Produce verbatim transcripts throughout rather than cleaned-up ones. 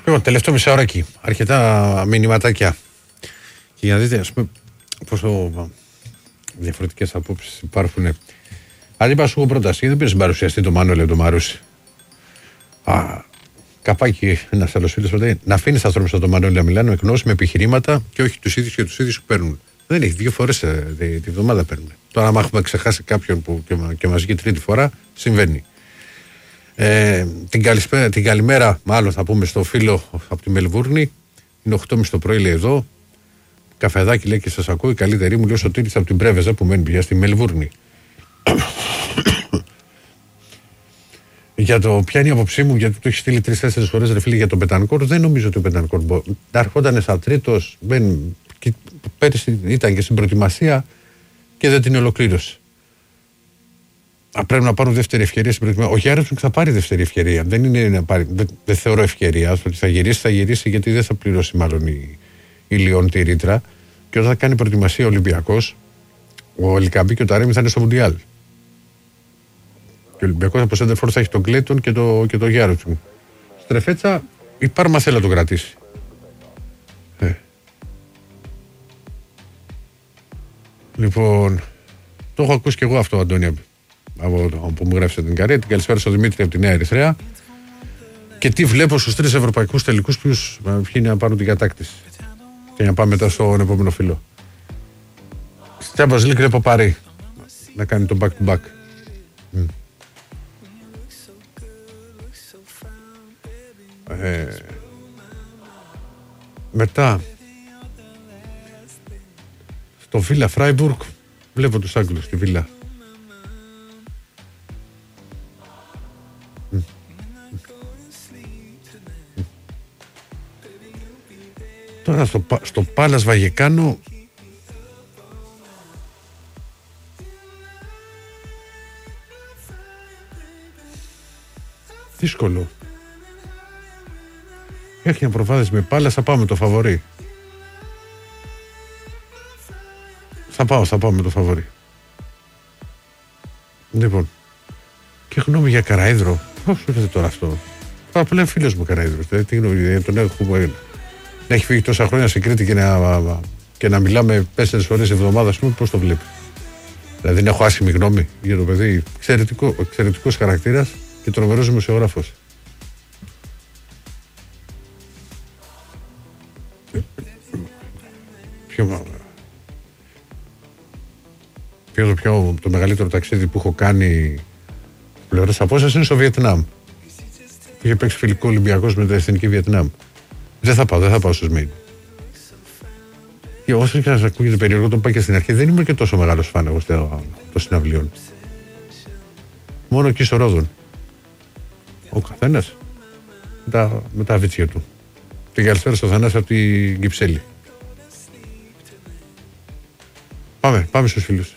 Λοιπόν, τελευταίο μισάωρακι. Αρκετά μηνυματάκια. Και για να δείτε, ας πούμε, πόσο διαφορετικές απόψεις υπάρχουν. Αν είπα σου έχω πρόταση, δεν πήρε συμπαρουσιαστή το Μάνουελ το Μαρούσι. Α, καπάκι ένα άλλο φίλο να αφήνει ανθρώπου σαν το Μάνουελ να μιλάνε με γνώση, με επιχειρήματα και όχι του ίδιου και του ίδιου που παίρνουν. Δεν έχει, δύο φορές τη, τη βδομάδα παίρνουν. Τώρα, άμα έχουμε ξεχάσει κάποιον που και, και μας βγει τρίτη φορά, συμβαίνει. Ε, την, καλησπέρα, την καλημέρα, μάλλον θα πούμε στο φίλο από τη Μελβούρνη. Είναι οκτώ και μισή το πρωί, λέει εδώ. Καφεδάκι λέει και σας ακούω. Η καλύτερη μου λέει ο Σωτήρης από την Πρέβεζα που μένει πια στη Μελβούρνη. Για το ποια είναι η άποψή μου, γιατί το έχει στείλει τρεις-τέσσερις φορές ρε φίλε για τον Μπετανκόρ. Δεν νομίζω ότι ο Μπετανκόρ μπορεί. Να έρχονταν σαν τρίτος. Πέρυσι ήταν και στην προετοιμασία και δεν την ολοκλήρωσε. Πρέπει να πάρουν δεύτερη ευκαιρία στην προετοιμασία. Ο Γιάρεψον θα πάρει δεύτερη ευκαιρία. Δεν, είναι να πάρει, δεν, δεν θεωρώ ευκαιρία. Ότι θα γυρίσει, θα γυρίσει γιατί δεν θα πληρώσει μάλλον η, η Λιόν τη ρήτρα. Και όταν θα κάνει προετοιμασία ο Ολυμπιακός, ο Λικαμπή και ο Ταρέμι θα είναι στο Μουντιάλ. Και ο Ολυμπιακός από σέντερφορ θα έχει τον Κλέιτον και το, και το Γιάρεψον. Στρεφέτσα, η Πάρμα θέλει να το κρατήσει. Ε. Λοιπόν, το έχω ακούσει και εγώ αυτό, Αντώνια, από που μου γράψε την καρία. Την καλησπέρα στον Δημήτρη από τη Νέα Ερυθρέα. Και τι βλέπω στους τρεις ευρωπαϊκούς τελικούς ποιους ποιοι να πάρουν την κατάκτηση. Και να πάμε μετά στον επόμενο φίλο. Στη Champions League βλέπω Παρί να κάνει το back to back. Mm. Ε, μετά στο Βίλα Φράιμπουργκ βλέπω τους Άγγλους στη Βίλα. Mm. Mm. Τώρα στο, στο Πάλας Βαγεκάνο δύσκολο. Έχει ένα προβάδες με Πάλας, θα πάω με το φαβορί. Θα πάω, θα πάω με το φαβορί. Λοιπόν. Και γνώμη για Καραΐδρο. Πώς ήρθε τώρα αυτό. Απλά είναι φίλος μου Καραΐδρος. Τι γνώμη, τον έχω να έχει φύγει τόσα χρόνια σε Κρήτη και να, και να μιλάμε τέσσερις φορές εβδομάδα, ας πούμε, πώς το βλέπει. Δηλαδή, δεν έχω άσχημη γνώμη για το παιδί. Εξαιρετικό, εξαιρετικός χαρακτήρας και τρομερός δημοσιογράφος. Ποιο, ποιο, το, πιο, το μεγαλύτερο ταξίδι που έχω κάνει πλευράς απόστασης είναι στο Βιετνάμ. Είχε παίξει φιλικό Ολυμπιακός με την Εθνική Βιετνάμ. Δεν θα πάω, δεν θα πάω στο ΣΜΙΝ. Και όσο και να σας ακούγεται περίεργο, το πάω και στην αρχή, δεν ήμουν και τόσο μεγάλος φαν εγώ των συναυλίων. Μόνο εκεί στο Ρόδον. Ο καθένας με τα, με τα βίτσια του. Την καλησπέρα στο Θανάση από την Κυψέλη. Πάμε, πάμε στους φίλους.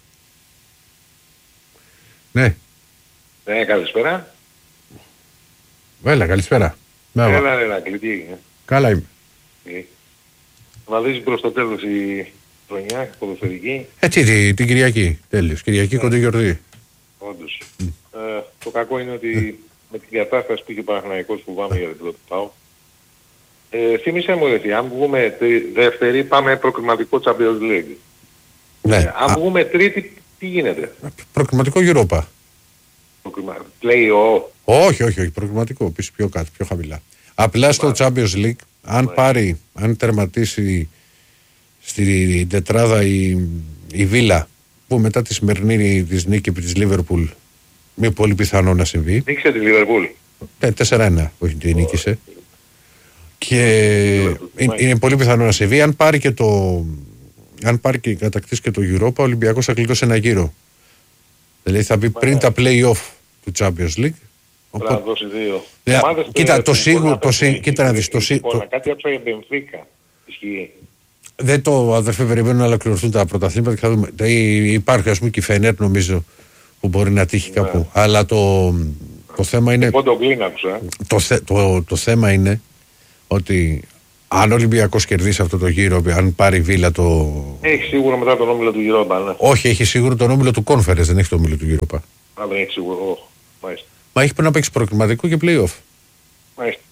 Ναι. Ναι, καλησπέρα. Έλα, καλησπέρα. Έλα, έλα, κλητή. Καλά είμαι. Ε. Βαδίζει προς το τέλος η χρονιά, ποδοσφαιρική. Έτσι, την, την Κυριακή, τέλειος. Κυριακή yeah. Κοντή γιορτή. Όντως. Mm. Ε, το κακό είναι ότι mm. με την κατάσταση που είχε ο Παναθηναϊκός που πάμε για την πρώτη πάω. Ε, θύμισε μου ότι αν βγούμε δεύτερη πάμε προκριματικό Champions League. Ναι. Ε, αν βγούμε τρίτη, τι γίνεται. Προκριματικό Europa. Προκριμα... Play-off. Όχι, όχι, όχι. Προκριματικό. Πίσω πιο κάτω, πιο χαμηλά. Απλά στο Champions League, αν πάρει, αν τερματίσει στην τετράδα η, η Βίλα, που μετά τη σημερινή της νίκη επί της Λίβερπουλ, είναι πολύ πιθανό να συμβεί. Νίκησε τη Λίβερπουλ. Ε, τέσσερα ένα, όχι τη νίκησε. Και είναι, είναι πολύ πιθανό να συμβεί. Αν πάρει και το... Αν πάρει και κατακτήσει και το Europa, ο Ολυμπιακός θα κλειδώσει ένα γύρο. Δηλαδή θα μπει πριν τα play-off του Champions League. Οπότε... να δώσει δύο. Yeah, κοίτα, το σίγουρο... Κοίτα να δεις. Το σίγουρο... Κάτι άκουσα για Μπενφίκα. Ισχύει. Δεν το αδερφέ περιμένουν να ολοκληρωθούν τα πρωταθλήματα και θα δούμε. Υπάρχει ας πούμε και η Φενέρ νομίζω που μπορεί να τύχει κάπου. Yeah. Αλλά το, το θέμα είναι... Το, το, το, το θέμα είναι ότι... Αν ο Ολυμπιακός κερδίσει αυτό το γύρο, αν πάρει Βίλα το... Έχει σίγουρο μετά τον όμιλο του Europa, ναι. Όχι, έχει σίγουρο τον όμιλο του Conference, δεν έχει τον όμιλο του Europa. Α, δεν έχει σίγουρο, oh, μάλιστα. Μα έχει πρέπει να παίξει προκριματικό και play-off. Μάλιστα.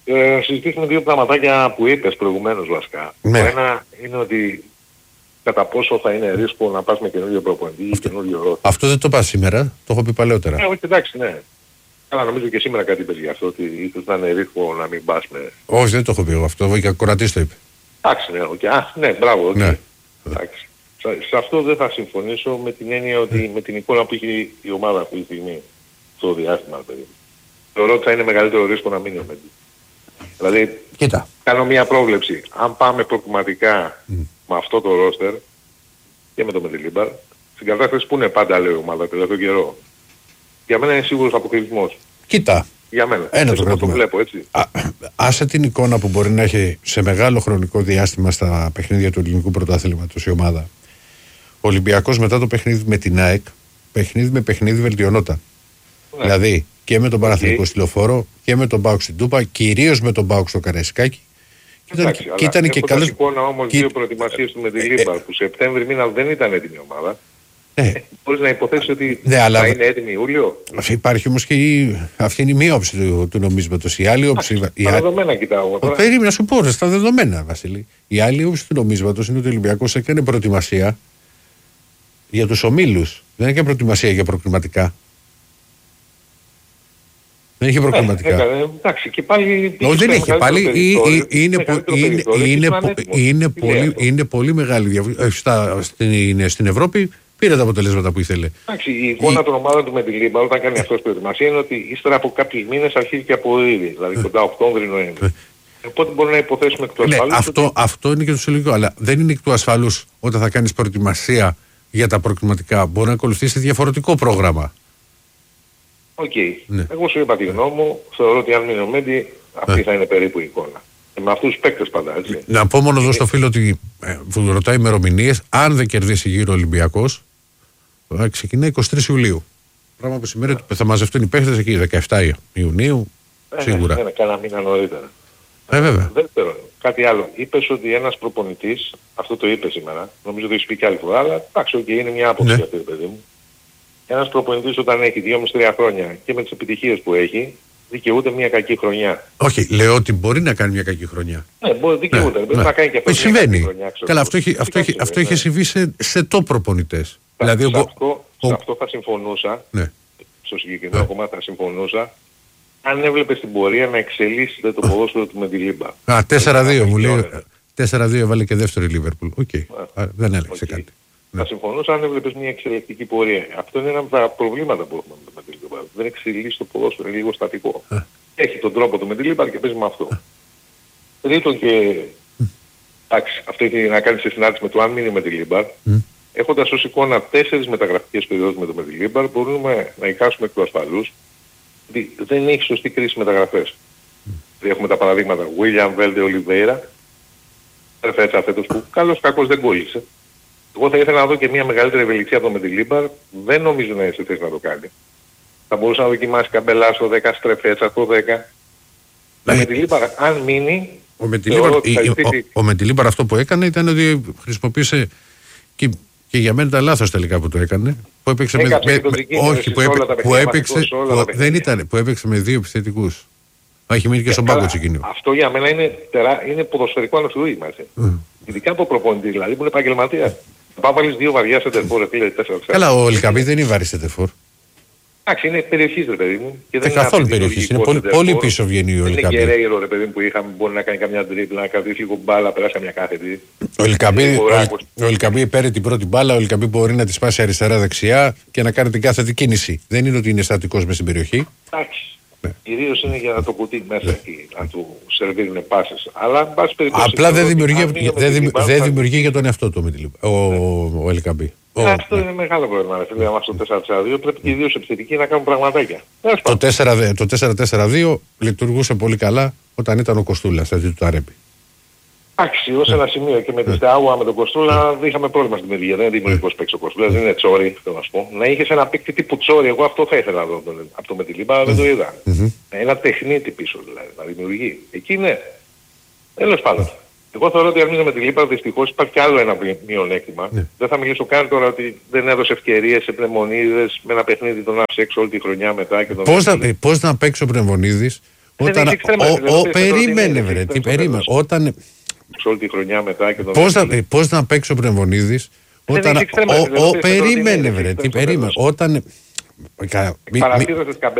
Ε, συζητήσουμε δύο πραγματάκια που είπες προηγουμένως βασικά. Ναι. Το ένα είναι ότι κατά πόσο θα είναι ρίσκο να πας με καινούριο προπονητή ή καινούριο ρόλο. Αυτό δεν το πας σήμερα, το έχω πει παλαιότερα. Ε, όχι, εντάξει, ναι. Αλλά νομίζω και σήμερα κάτι είπες γι' αυτό, ότι ίσως να είναι ρίσκο να μην πας με... Όχι, δεν το έχω πει εγώ αυτό, ο Κορατής το είπε. Εντάξει, ναι, okay. Α, ναι, μπράβο, okay. Ναι. Εντάξει. Σε αυτό δεν θα συμφωνήσω με την έννοια ότι με την εικόνα που έχει η ομάδα αυτή τη στιγμή στο διάστημα, παιδί. Θεωρώ ότι θα είναι μεγαλύτερο ρίσκο να μείνει ο Μέντι. Δηλαδή, Κοίτα. κάνω μια πρόβλεψη. Αν πάμε προκριματικά mm. με αυτό το ρόστερ και με το Μεντιλίμπαρ, στην κατάσταση που είναι πάντα λέει η ομάδα τελευταίο καιρό, για μένα είναι σίγουρος αποκλεισμός. Κοίτα. Για μένα. Ένα το κρατούμε. Το βλέπω, έτσι. Α, άσε την εικόνα που μπορεί να έχει σε μεγάλο χρονικό διάστημα στα παιχνίδια του ελληνικού πρωτάθληματος η ομάδα. Ο Ολυμπιακός μετά το παιχνίδι με την ΑΕΚ, παιχνίδι με παιχνίδι βελτιωνόταν. Ναι. Δηλαδή και με τον Παναθηναϊκό okay. στη Λεωφόρο και με τον ΠΑΟΚ στην Τούπα, κυρίως με τον ΠΑΟΚ στο Καραϊσκάκι. Εντάξει, και ήταν, ήταν και καλές... εικόνα όμως και... δύο προετοιμασίες του με τη Λίμπαρ, ε, που Σεπτέμβρη μήνα δεν ήταν έτοιμη ομάδα. Ε, μπορείς να υποθέσεις ότι ναι, θα αλλά... είναι έτοιμη Ιούλιο. Υπάρχει όμως και η... αυτή είναι η μία όψη του, του νομίσματος. Η άλλη όψη... Ά, η... Τα δεδομένα κοιτάω. Τώρα... Περίμενα να σου πω, στα δεδομένα, Βασίλη. Η άλλη όψη του νομίσματος είναι ότι ο Ολυμπιακός έκανε προετοιμασία για τους ομίλους. Δεν έκανε προετοιμασία για προκριματικά. Δεν είχε προκριματικά. Ε, έκανε, εντάξει, και πάλι... Όχι, δεν έχει. Πάλι είναι πολύ μεγάλη διαφορά. Στην Ευρώπη πήρε τα αποτελέσματα που ήθελε. Εντάξει, η εικόνα των ομάδων του με τη Λίμπα όταν κάνει αυτό προετοιμασία είναι ότι ύστερα από κάποιους μήνες αρχίζει και αποδίδει. Δηλαδή κοντά Οκτώβρη-Νοέμβρη. Οπότε μπορούμε να υποθέσουμε εκ του ασφαλούς. Ναι, αυτό, ότι... αυτό είναι και το συλλογικό. Αλλά δεν είναι εκ του ασφαλούς όταν θα κάνεις προετοιμασία για τα προκριματικά. Μπορεί να ακολουθήσει διαφορετικό πρόγραμμα. Οκ. Okay. Ναι. Εγώ σου είπα τη γνώμη μου. Θεωρώ ότι αν μείνει ο Μέντι, αυτή ναι. θα είναι περίπου η εικόνα. Και με αυτούς τους παίκτες πάντα, έτσι. Να πω μόνο εδώ στο φίλο ότι ε, που ρωτάει ημερομηνίες, αν δεν κερδίσει γύρω ο Ολυμπιακός, θα ξεκινάει εικοστή τρίτη Ιουλίου. Πράγμα που σημαίνει ότι θα μαζευτούν οι παίκτες εκεί δεκαεφτά Ιουνίου. Ε, σίγουρα. Ναι, ναι, κάνα μήνα νωρίτερα. Ε, βέβαια. Δεύτερον, κάτι άλλο. Είπες ότι ένας προπονητής, αυτό το είπε σήμερα, νομίζω το έχεις πει και άλλη φορά, αλλά εντάξει, okay, είναι μια άποψη ναι. αυτή, παιδί μου. Ένας προπονητής όταν έχει δύο με τρία χρόνια και με τις επιτυχίες που έχει, δικαιούται μια κακή χρονιά. Όχι, λέω ότι μπορεί να κάνει μια κακή χρονιά. Ναι, μπορεί, δικαιούται. Ναι, μπορεί ναι. να κάνει και αυτό. Συμβαίνει. Μια κακή χρονιά, καλά, αυτό έχει, αυτό έχει, αυτό έχει συμβεί σε, σε το προπονητές. Δηλαδή, σε, ο... αυτό, ο... σε αυτό θα συμφωνούσα. Ναι. Στο συγκεκριμένο ναι. κομμάτι θα συμφωνούσα. Αν έβλεπε στην πορεία να εξελίσσεται το ποδόσφαιρο του με τη Λίμπα. Α, τέσσερα δύο μου λέει. τέσσερα δύο έβαλε και δεύτερο η Λίβερπουλ. Οκ. Δεν έλεξε κάτι. Θα ναι. συμφωνούσα αν έβλεπες μια εξελικτική πορεία. Αυτό είναι ένα από τα προβλήματα που έχουμε με τη Λίμπαρ. Δεν εξελίσσει το ποδόσφαιρο, είναι λίγο στατικό. Α. Έχει τον τρόπο του με τη Λίμπαρ και παίζει με αυτό. Τρίτον και... εντάξει, αυτό έχει να κάνει σε συνάντηση με το αν μείνει με τη Λίμπαρ. Mm. Έχοντας ως εικόνα τέσσερις μεταγραφικές περιόδους με το με τη Λίμπαρ, μπορούμε να εικάσουμε εκ του ασφαλούς ότι δεν έχει σωστή κρίση μεταγραφές. Mm. Δηλαδή έχουμε τα παραδείγματα William Velde Oliveira, έφερε φέτος που καλώς κακώς δεν κόλλησε. Εγώ θα ήθελα να δω και μια μεγαλύτερη ευελιξία από το με τη Λίμπαρ. Δεν νομίζω να είναι σε θέση να το κάνει. Θα μπορούσε να δοκιμάσει Καμπελά στο δέκα, Στρεφέτσα στο δέκα. Ναι. Με τη Λίμπαρ, αν μείνει... Ο με τη Λίμπαρ αυτό που έκανε ήταν ότι χρησιμοποίησε και, και για μένα ήταν λάθος τελικά που το έκανε. Που έπαιξε με, με, με, όχι, που, έπαι, που έπαιξε, που, δεν ήταν, που έπαιξε με δύο επιθετικούς. Έχει μείνει και στον πάγκο τσικίνιο. Αυτό για μένα είναι, τερά, είναι ποδοσφαιρικό ανασυλλόγημα. Mm. Ειδικά από προπονητή δηλαδή που είναι επαγγελματίας. Θα βάλεις δύο βαριά σεντερφόρ, φίλε, τέσσερα. Καλά, ο Ελκαμπή δεν είναι βαρύ σεντερφόρ. Εντάξει, είναι περιοχής ρε παιδί μου. Και δεν είναι καθόλου περιοχής, είναι πολύ, πολύ πίσω βγαίνει ο Ελκαμπή. Είναι Γκερέιρο ρε παιδί μου που είχαμε, μπορεί να κάνει καμιά τρίπλα, να κρατήσει λίγο μπάλα, περάσει μια κάθετη. Ο Ελκαμπή παίρνει την πρώτη μπάλα, ο Ελκαμπή μπορεί να τη σπάσει αριστερά-δεξιά και να κάνει την κάθετη κίνηση. Δεν είναι ότι είναι στατικός μες στην περιοχή. Εντάξει. Κυρίως είναι για να το κουτί μέσα εκεί, να του σερβίρουν πάσες. Αλλά πάση περιπτώσει... Απλά δεν δημιουργεί, δεν δημι, δεν δημιουργεί για τον εαυτό του με τη Λίμπα, ο, ο Ελκαμπή. Ναι, αυτό ναι. είναι μεγάλο πρόβλημα. Φίλε, άμα στο τέσσερα τέσσερα δύο πρέπει και οι δύο επιθετικοί να κάνουν πραγματάκια. Το τέσσερα τέσσερα δύο λειτουργούσε πολύ καλά όταν ήταν ο Κοστούλας, δηλαδή του Ταρέπη. Εντάξει, ως ένα σημείο και με τη Στεάουα με τον Κοστούλα είχαμε πρόβλημα στην δημιουργία. Δεν είναι δημιουργικός παίκτης ο Κοστούλας, δεν είναι τσόρι, θέλω να σου πω. Να είχες ένα παίκτη τύπου τσόρι, εγώ αυτό θα ήθελα να δω από το με τη Λίμπα, δεν το είδα. Ένα τεχνίτη πίσω δηλαδή, να δημιουργεί. Εκεί ναι. Τέλος πάντων. Εγώ θεωρώ ότι αν μείνω με τη Λίμπα δυστυχώς υπάρχει κι άλλο ένα μειονέκτημα. Δεν θα μιλήσω καν τώρα ότι δεν έδωσε ευκαιρίες σε Πνευμονίδες με ένα παιχνίδι τον άφησε έξω όλη τη χρονιά μετά. Και τον πώς, να, πώς να παίξει ο Πνευμονίδης Όταν, ο, ο, περίμενε βρε, τι περίμενε. Όταν... Σε όλη τη χρονιά μετά και τον... Πώς να, πώς να παίξει ο Πνευμονίδης όταν... Ο, ο, περίμενε βρε, τι περίμενε. Όταν... Παρατήρησες